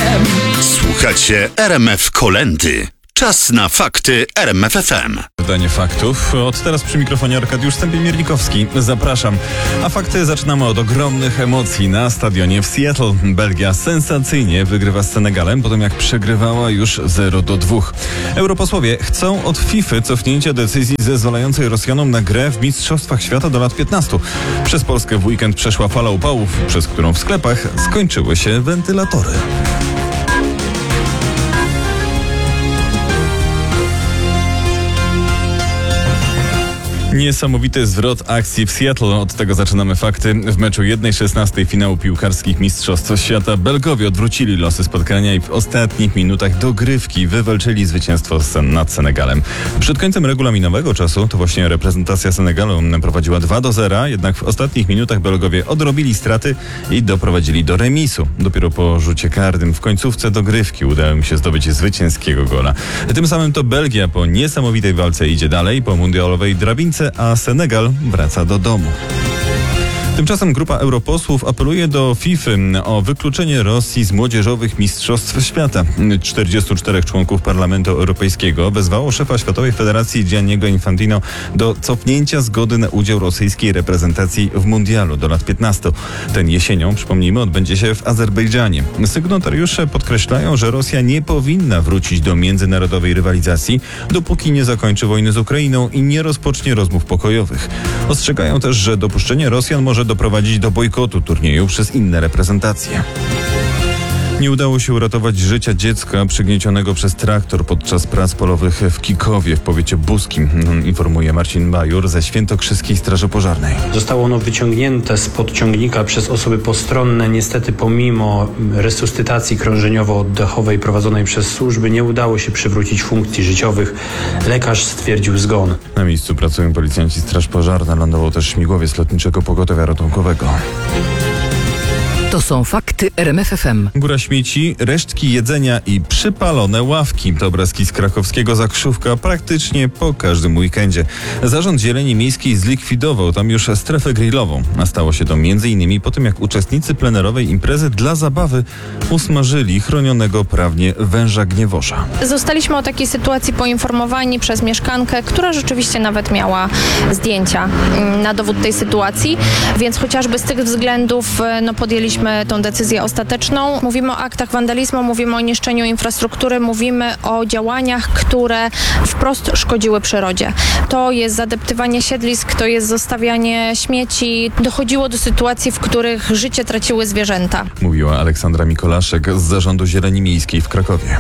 Słuchacie RMF Kolędy. Czas na fakty RMF FM. Wydanie faktów. Od teraz przy mikrofonie Arkadiusz Stępień-Miernikowski. Zapraszam. A fakty zaczynamy od ogromnych emocji na stadionie w Seattle. Belgia sensacyjnie wygrywa z Senegalem, po tym jak przegrywała już 0-2. Europosłowie chcą od FIFA cofnięcia decyzji zezwalającej Rosjanom na grę w Mistrzostwach Świata do lat 15. Przez Polskę w weekend przeszła fala upałów, przez którą w sklepach skończyły się wentylatory. Niesamowity zwrot akcji w Seattle. Od tego zaczynamy fakty. W meczu 1/16 finału piłkarskich Mistrzostw Świata Belgowie odwrócili losy spotkania i w ostatnich minutach dogrywki wywalczyli zwycięstwo nad Senegalem. Przed końcem regulaminowego czasu to właśnie reprezentacja Senegalu prowadziła 2-0, jednak w ostatnich minutach Belgowie odrobili straty i doprowadzili do remisu. Dopiero po rzucie karnym w końcówce dogrywki udało im się zdobyć zwycięskiego gola. Tym samym to Belgia po niesamowitej walce idzie dalej po mundialowej drabince, a Senegal wraca do domu. Tymczasem grupa europosłów apeluje do FIFA o wykluczenie Rosji z młodzieżowych mistrzostw świata. 44 członków Parlamentu Europejskiego wezwało szefa Światowej Federacji Gianniego Infantino do cofnięcia zgody na udział rosyjskiej reprezentacji w mundialu do lat 15. Ten jesienią, przypomnijmy, odbędzie się w Azerbejdżanie. Sygnatariusze podkreślają, że Rosja nie powinna wrócić do międzynarodowej rywalizacji, dopóki nie zakończy wojny z Ukrainą i nie rozpocznie rozmów pokojowych. Ostrzegają też, że dopuszczenie Rosjan może doprowadzić do bojkotu turnieju przez inne reprezentacje. Nie udało się uratować życia dziecka przygniecionego przez traktor podczas prac polowych w Kikowie w powiecie buskim, informuje Marcin Bajur ze Świętokrzyskiej Straży Pożarnej. Zostało ono wyciągnięte spod ciągnika przez osoby postronne. Niestety pomimo resuscytacji krążeniowo-oddechowej prowadzonej przez służby nie udało się przywrócić funkcji życiowych. Lekarz stwierdził zgon. Na miejscu pracują policjanci Straż Pożarna, lądował też śmigłowiec Lotniczego Pogotowia Ratunkowego. To są fakty RMF FM. Góra śmieci, resztki jedzenia i przypalone ławki. To obrazki z krakowskiego Zakrzówka praktycznie po każdym weekendzie. Zarząd Zieleni Miejskiej zlikwidował tam już strefę grillową. A stało się to m.in. po tym, jak uczestnicy plenerowej imprezy dla zabawy usmażyli chronionego prawnie węża gniewosza. Zostaliśmy o takiej sytuacji poinformowani przez mieszkankę, która rzeczywiście nawet miała zdjęcia na dowód tej sytuacji, więc chociażby z tych względów podjęliśmy tą decyzję ostateczną. Mówimy o aktach wandalizmu, mówimy o niszczeniu infrastruktury, mówimy o działaniach, które wprost szkodziły przyrodzie. To jest zadeptywanie siedlisk, to jest zostawianie śmieci. Dochodziło do sytuacji, w których życie traciły zwierzęta. Mówiła Aleksandra Mikolaszek z Zarządu Zieleni Miejskiej w Krakowie.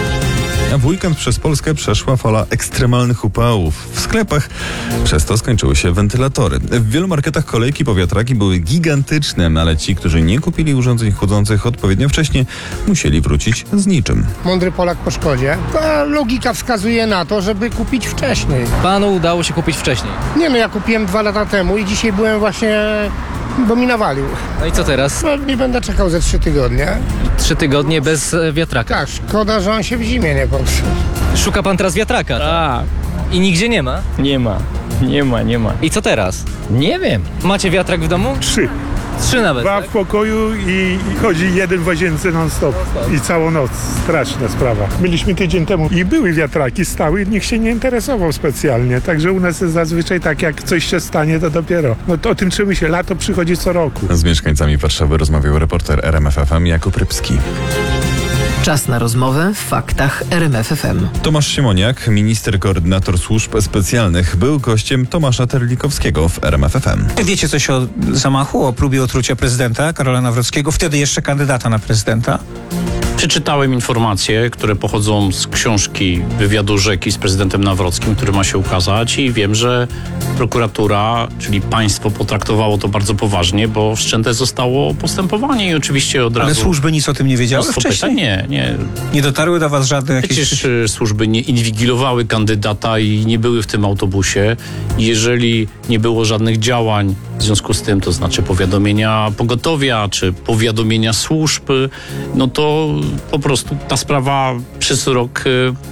A w weekend przez Polskę przeszła fala ekstremalnych upałów. W sklepach przez to skończyły się wentylatory. W wielu marketach kolejki po wiatraki były gigantyczne, ale ci, którzy nie kupili urządzeń chłodzących odpowiednio wcześnie, musieli wrócić z niczym. Mądry Polak po szkodzie. Ta logika wskazuje na to, żeby kupić wcześniej. Panu udało się kupić wcześniej? Nie no, ja kupiłem 2 lata temu i dzisiaj byłem właśnie do Minawaliu. No i co teraz? No nie będę czekał ze 3 tygodnie. 3 tygodnie bez wiatraka. Tak, szkoda, że on się w zimie nie popsuł. Szuka pan teraz wiatraka? Tak. I nigdzie nie ma? Nie ma. I co teraz? Nie wiem. Macie wiatrak w domu? 3. 3 nawet, 2 tak? w pokoju i chodzi jeden w łazience non-stop. I całą noc. Straszna sprawa. Byliśmy tydzień temu i były wiatraki, stały, nikt się nie interesował specjalnie. Także u nas jest zazwyczaj tak, jak coś się stanie, to dopiero. No to o tym trzeba się, lato przychodzi co roku. Z mieszkańcami Warszawy rozmawiał reporter RMF FM Jakub Rybski. Czas na rozmowę w faktach RMF FM. Tomasz Siemoniak, minister koordynator służb specjalnych, był gościem Tomasza Terlikowskiego w RMF FM. Wiecie coś o zamachu, o próbie otrucia prezydenta Karola Nawrockiego, wtedy jeszcze kandydata na prezydenta? Przeczytałem informacje, które pochodzą z książki wywiadu Rzeki z prezydentem Nawrockim, który ma się ukazać, i wiem, że prokuratura, czyli państwo, potraktowało to bardzo poważnie, bo wszczęte zostało postępowanie i oczywiście od razu... Ale służby nic o tym nie wiedziały wcześniej? Nie. Nie dotarły do was żadne jakieś... Przecież służby nie inwigilowały kandydata i nie były w tym autobusie. Jeżeli nie było żadnych działań w związku z tym, to znaczy powiadomienia pogotowia czy powiadomienia służb, no to po prostu ta sprawa przez rok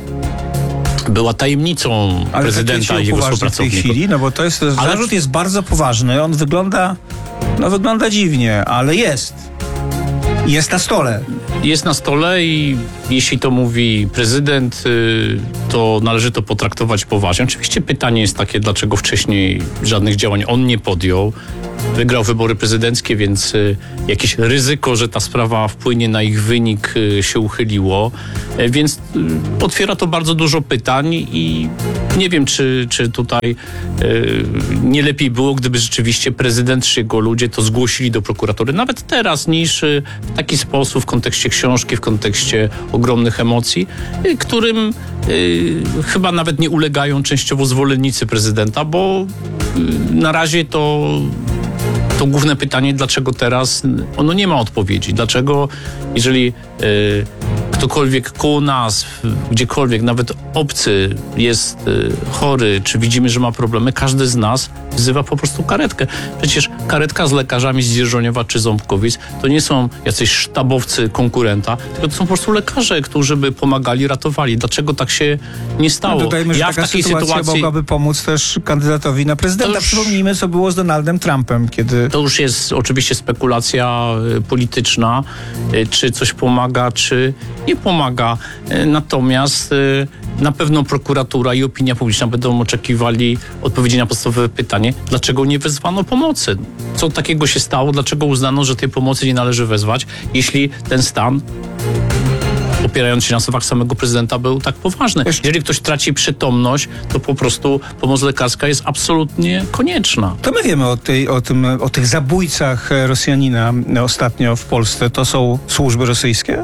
była tajemnicą prezydenta i jego współpracowników. W tej chwili, no bo to jest, zarzut jest bardzo poważny, on wygląda dziwnie, ale jest na stole. jest na stole i jeśli to mówi prezydent, to należy to potraktować poważnie. Oczywiście pytanie jest takie, dlaczego wcześniej żadnych działań on nie podjął. Wygrał wybory prezydenckie, więc jakieś ryzyko, że ta sprawa wpłynie na ich wynik, się uchyliło. Więc otwiera to bardzo dużo pytań i nie wiem, czy tutaj nie lepiej było, gdyby rzeczywiście prezydent czy jego ludzie to zgłosili do prokuratury. Nawet teraz, niż w taki sposób, w kontekście książki, w kontekście ogromnych emocji, którym chyba nawet nie ulegają częściowo zwolennicy prezydenta, bo na razie to główne pytanie, dlaczego teraz, ono nie ma odpowiedzi. Dlaczego, jeżeli ktokolwiek koło nas, gdziekolwiek, nawet obcy jest chory, czy widzimy, że ma problemy, każdy z nas wzywa po prostu karetkę. Przecież karetka z lekarzami z Dzierżoniowa czy Ząbkowic to nie są jacyś sztabowcy konkurenta, tylko to są po prostu lekarze, którzy by pomagali, ratowali. Dlaczego tak się nie stało? Dodajmy, że taka sytuacja mogłaby pomóc też kandydatowi na prezydenta. Przypomnijmy, co było z Donaldem Trumpem, kiedy... To już jest oczywiście spekulacja polityczna, czy coś pomaga, czy nie pomaga. Natomiast na pewno prokuratura i opinia publiczna będą oczekiwali odpowiedzi na podstawowe pytanie, dlaczego nie wezwano pomocy? Co takiego się stało? Dlaczego uznano, że tej pomocy nie należy wezwać, jeśli ten stan, opierając się na słowach samego prezydenta, był tak poważny? Jeżeli ktoś traci przytomność, to po prostu pomoc lekarska jest absolutnie konieczna. To my wiemy o tych zabójcach Rosjanina ostatnio w Polsce. To są służby rosyjskie?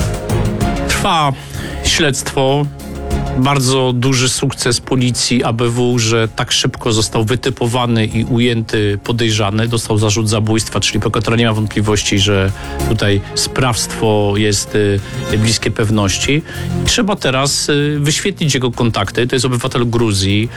Trwa śledztwo. Bardzo duży sukces policji ABW, że tak szybko został wytypowany i ujęty podejrzany. Dostał zarzut zabójstwa, czyli prokuratura nie ma wątpliwości, że tutaj sprawstwo jest bliskie pewności. Trzeba teraz wyświetlić jego kontakty. To jest obywatel Gruzji,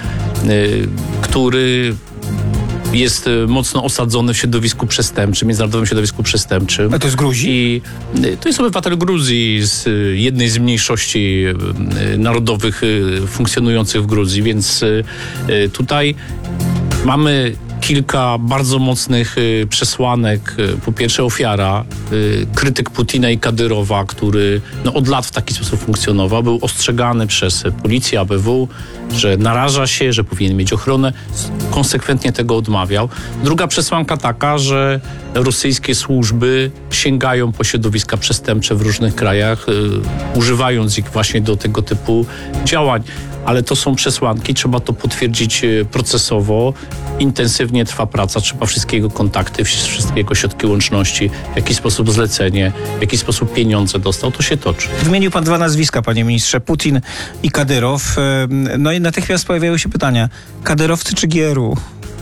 który jest mocno osadzony w środowisku przestępczym, międzynarodowym środowisku przestępczym. A to jest Gruzji? I to jest obywatel Gruzji, z jednej z mniejszości narodowych funkcjonujących w Gruzji, więc tutaj mamy kilka bardzo mocnych przesłanek. Po pierwsze ofiara, krytyk Putina i Kadyrowa, który od lat w taki sposób funkcjonował, był ostrzegany przez policję ABW, że naraża się, że powinien mieć ochronę. Konsekwentnie tego odmawiał. Druga przesłanka taka, że rosyjskie służby sięgają po środowiska przestępcze w różnych krajach, używając ich właśnie do tego typu działań. Ale to są przesłanki, trzeba to potwierdzić procesowo. Intensywnie trwa praca, trzeba wszystkie jego kontakty, wszystkie jego środki łączności, w jaki sposób zlecenie, w jaki sposób pieniądze dostał, to się toczy. Wymienił pan dwa nazwiska, panie ministrze, Putin i Kadyrow. No i natychmiast pojawiają się pytania, kadyrowcy czy GRU?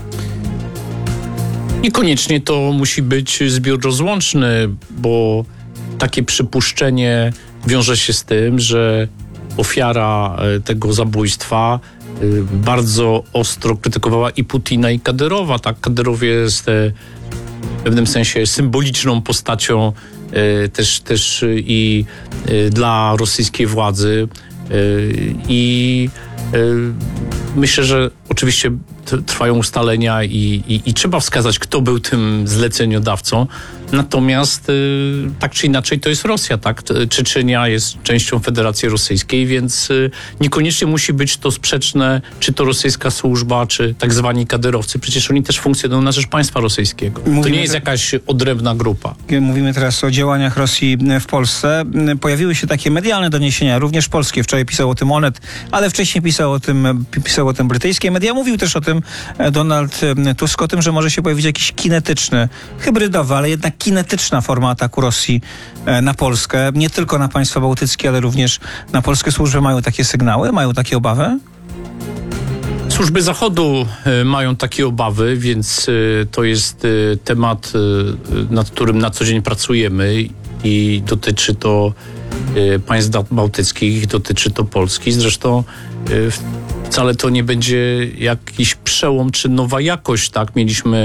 Niekoniecznie to musi być zbiór rozłączny, bo takie przypuszczenie wiąże się z tym, że ofiara tego zabójstwa bardzo ostro krytykowała i Putina, i Kadyrowa. Tak, Kadyrow jest w pewnym sensie symboliczną postacią też i dla rosyjskiej władzy. I myślę, że oczywiście trwają ustalenia i trzeba wskazać, kto był tym zleceniodawcą. Natomiast tak czy inaczej to jest Rosja, tak? Czeczenia jest częścią Federacji Rosyjskiej, więc niekoniecznie musi być to sprzeczne, czy to rosyjska służba, czy tak zwani kadyrowcy. Przecież oni też funkcjonują na rzecz państwa rosyjskiego. To nie jest jakaś odrębna grupa. Mówimy teraz o działaniach Rosji w Polsce. Pojawiły się takie medialne doniesienia, również polskie. Wczoraj pisał o tym Onet, ale wcześniej pisał o tym brytyjskie media. Mówił też o tym Donald Tusk, o tym, że może się pojawić jakiś kinetyczny, hybrydowy, ale jednak kinetyczna forma ataku Rosji na Polskę. Nie tylko na państwa bałtyckie, ale również na polskie służby. Mają takie sygnały? Mają takie obawy? Służby Zachodu mają takie obawy, więc to jest temat, nad którym na co dzień pracujemy i dotyczy to państw bałtyckich, dotyczy to Polski. Zresztą wcale to nie będzie jakiś przełom czy nowa jakość, tak? Mieliśmy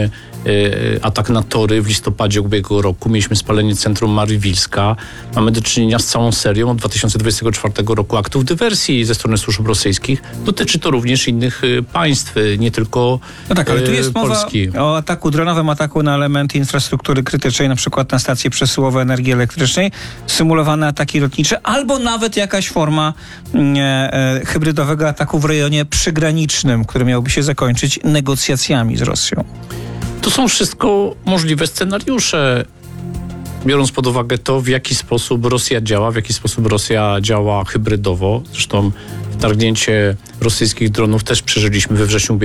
atak na tory w listopadzie ubiegłego roku, mieliśmy spalenie centrum Mariwilska. Mamy do czynienia z całą serią od 2024 roku aktów dywersji ze strony służb rosyjskich. Dotyczy to również innych państw, nie tylko No tak, ale tu jest Polski. mowa o ataku, dronowym ataku na elementy infrastruktury krytycznej, na przykład na stacje przesyłowe energii elektrycznej, symulowane ataki lotnicze, albo nawet jakaś forma hybrydowego ataku w rejonie przygranicznym, który miałby się zakończyć negocjacjami z Rosją. To są wszystko możliwe scenariusze, biorąc pod uwagę to, w jaki sposób Rosja działa hybrydowo. Zresztą wtargnięcie rosyjskich dronów też przeżyliśmy we wrześniu